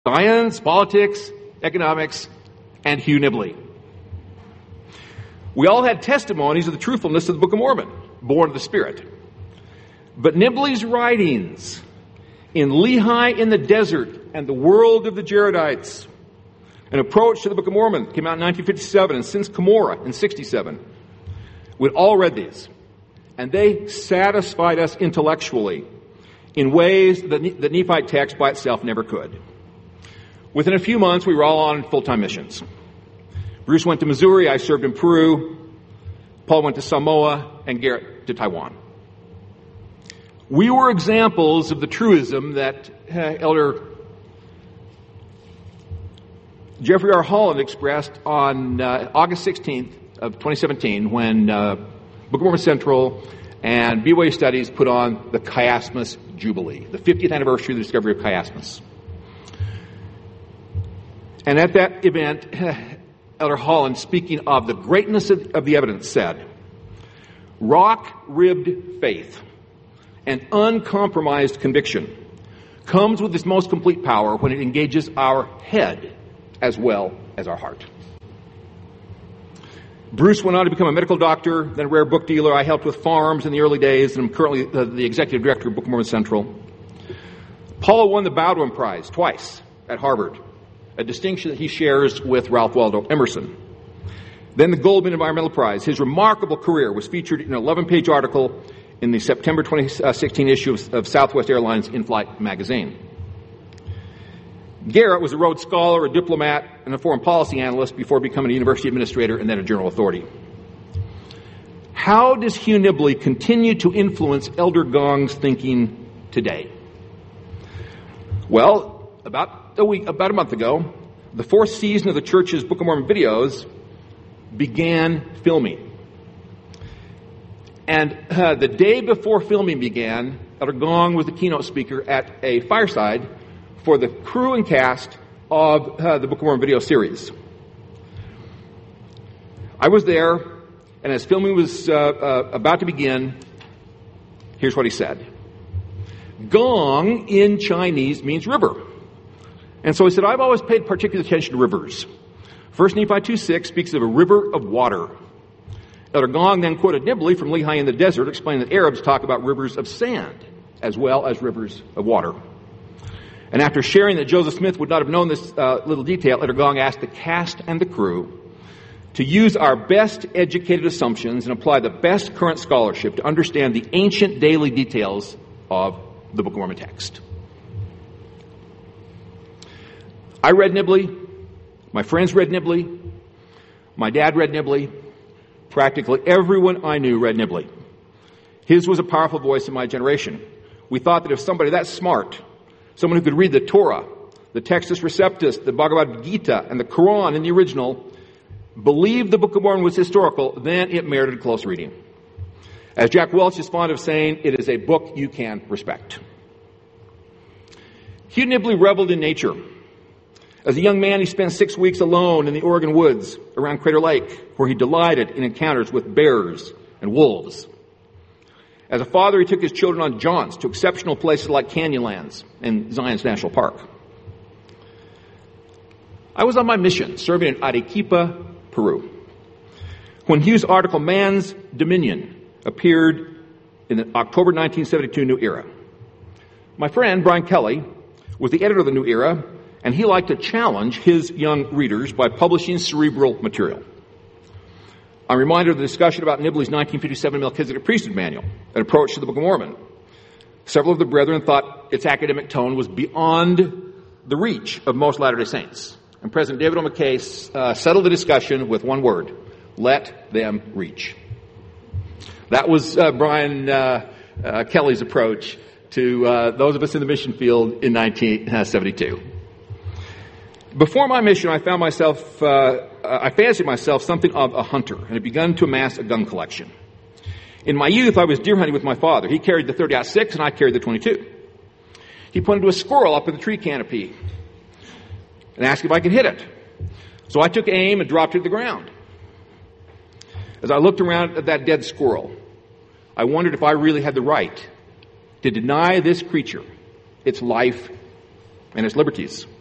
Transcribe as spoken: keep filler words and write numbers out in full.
Science, politics, economics, and Hugh Nibley. We all had testimonies of the truthfulness of the Book of Mormon, born of the Spirit. But Nibley's writings in Lehi in the Desert and the World of the Jaredites, an approach to the Book of Mormon, came out in nineteen fifty-seven, and since Cumorah in sixty-seven. We'd all read these, and they satisfied us intellectually in ways that the Nephite text by itself never could. Within a few months, we were all on full-time missions. Bruce went to Missouri, I served in Peru, Paul went to Samoa, and Garrett to Taiwan. We were examples of the truism that uh, Elder Jeffrey R. Holland expressed on uh, August sixteenth of twenty seventeen when uh, Book of Mormon Central and B Y U Studies put on the Chiasmus Jubilee, the fiftieth anniversary of the discovery of chiasmus. And at that event, Elder Holland, speaking of the greatness of, of the evidence, said, "Rock-ribbed faith and uncompromised conviction comes with its most complete power when it engages our head as well as our heart." Bruce went on to become a medical doctor, then a rare book dealer. I helped with farms in the early days, and I'm currently the, the executive director of Book of Mormon Central. Paul won the Bowdoin Prize twice at Harvard, a distinction that he shares with Ralph Waldo Emerson. Then the Goldman Environmental Prize. His remarkable career was featured in an eleven-page article in the September twenty sixteen issue of, of Southwest Airlines In-Flight magazine. Garrett was a Rhodes Scholar, a diplomat, and a foreign policy analyst before becoming a university administrator and then a journal authority. How does Hugh Nibley continue to influence Elder Gong's thinking today? Well, about a week, about a month ago, the fourth season of the church's Book of Mormon videos began filming. And uh, the day before filming began, Elder Gong was the keynote speaker at a fireside for the crew and cast of uh, the Book of Mormon video series. I was there, and as filming was uh, uh, about to begin, here's what he said. Gong in Chinese means river. And so he said, I've always paid particular attention to rivers. First Nephi two six speaks of a river of water. Elder Gong then quoted Nibley from Lehi in the Desert, explaining that Arabs talk about rivers of sand as well as rivers of water. And after sharing that Joseph Smith would not have known this uh, little detail, Elder Gong asked the cast and the crew to use our best educated assumptions and apply the best current scholarship to understand the ancient daily details of the Book of Mormon text. I read Nibley. My friends read Nibley. My dad read Nibley. Practically everyone I knew read Nibley. His was a powerful voice in my generation. We thought that if somebody that smart, someone who could read the Torah, the Textus Receptus, the Bhagavad Gita, and the Quran in the original, believed the Book of Mormon was historical, then it merited close reading. As Jack Welch is fond of saying, it is a book you can respect. Hugh Nibley reveled in nature. As a young man, he spent six weeks alone in the Oregon woods around Crater Lake, where he delighted in encounters with bears and wolves. As a father, he took his children on jaunts to exceptional places like Canyonlands and Zion's National Park. I was on my mission, serving in Arequipa, Peru, when Hugh's article, Man's Dominion, appeared in the October nineteen seventy-two New Era. My friend, Brian Kelly, was the editor of the New Era, and he liked to challenge his young readers by publishing cerebral material. I'm reminded of the discussion about Nibley's nineteen fifty-seven Melchizedek Priesthood Manual, an approach to the Book of Mormon. Several of the brethren thought its academic tone was beyond the reach of most Latter-day Saints. And President David O. McKay uh, settled the discussion with one word: let them reach. That was uh, Brian uh, uh, Kelly's approach to uh, those of us in the mission field in nineteen seventy-two. Before my mission, I found myself, uh, I fancied myself something of a hunter and had begun to amass a gun collection. In my youth, I was deer hunting with my father. He carried the thirty aught six and I carried the twenty-two. He pointed to a squirrel up in the tree canopy and asked if I could hit it. So I took aim and dropped it to the ground. As I looked around at that dead squirrel, I wondered if I really had the right to deny this creature its life and its liberties.